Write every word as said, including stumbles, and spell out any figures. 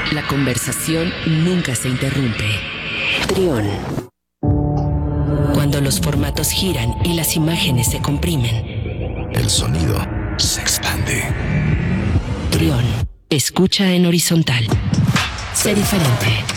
La conversación nunca se interrumpe. Trión. Cuando los formatos giran y las imágenes se comprimen, el sonido se expande. Trión. Escucha en horizontal. Sé diferente.